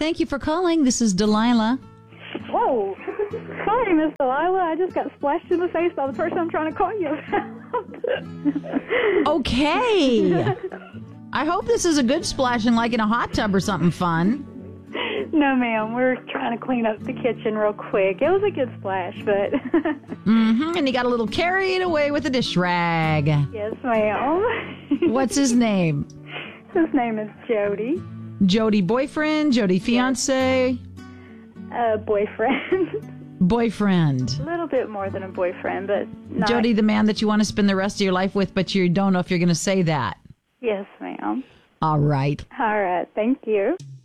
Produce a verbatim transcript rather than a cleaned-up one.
Thank you for calling. This is Delilah. Whoa. Sorry, Miss Delilah. I just got splashed in the face by the person I'm trying to call you about. Okay. I hope this is a good splashing, like in a hot tub or something fun. No, ma'am. We're trying to clean up the kitchen real quick. It was a good splash, but... mm-hmm. And you got a little carried away with a dish rag. Yes, ma'am. What's his name? His name is Jody. Jody boyfriend? Jody fiance? Uh, boyfriend. Boyfriend. A little bit more than a boyfriend, but not... Jody, the man that you want to spend the rest of your life with, but you don't know if you're going to say that. Yes, ma'am. All right. All right. Thank you.